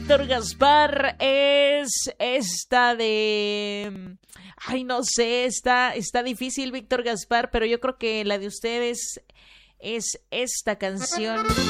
Víctor Gaspar es esta de... Ay, no sé, está difícil, Víctor Gaspar, pero yo creo que la de ustedes es esta canción.